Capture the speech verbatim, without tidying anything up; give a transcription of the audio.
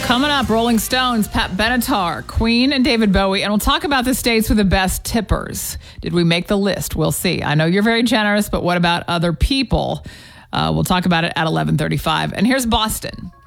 Coming up, Rolling Stones, Pat Benatar, Queen, and David Bowie. And we'll talk about the states with the best tippers. Did we make the list? We'll see. I know you're very generous, but what about other people? Uh, we'll talk about it at eleven thirty-five. And here's Boston.